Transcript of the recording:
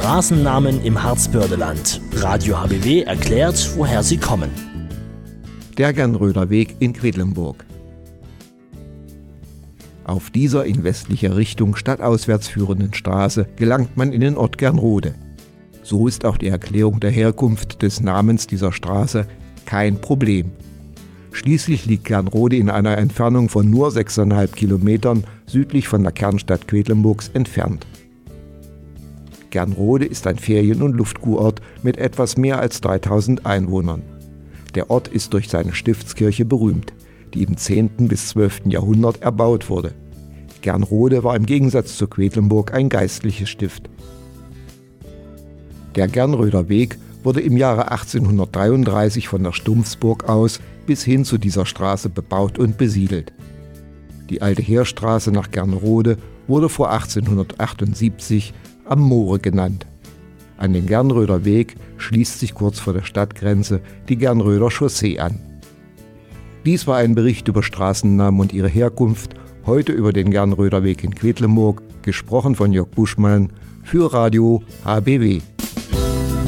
Straßennamen im Harzbördeland. Radio HBW erklärt, woher sie kommen. Der Gernröder Weg in Quedlinburg. Auf dieser in westlicher Richtung stadtauswärts führenden Straße gelangt man in den Ort Gernrode. So ist auch die Erklärung der Herkunft des Namens dieser Straße kein Problem. Schließlich liegt Gernrode in einer Entfernung von nur 6,5 Kilometern südlich von der Kernstadt Quedlinburgs entfernt. Gernrode ist ein Ferien- und Luftkurort mit etwas mehr als 3000 Einwohnern. Der Ort ist durch seine Stiftskirche berühmt, die im 10. bis 12. Jahrhundert erbaut wurde. Gernrode war im Gegensatz zu Quedlinburg ein geistliches Stift. Der Gernröder Weg wurde im Jahre 1833 von der Stumpfsburg aus bis hin zu dieser Straße bebaut und besiedelt. Die alte Heerstraße nach Gernrode wurde vor 1878 Am Moore genannt. An den Gernröder Weg schließt sich kurz vor der Stadtgrenze die Gernröder Chaussee an. Dies war ein Bericht über Straßennamen und ihre Herkunft, heute über den Gernröder Weg in Quedlinburg, gesprochen von Jörg Buschmann für Radio HBW.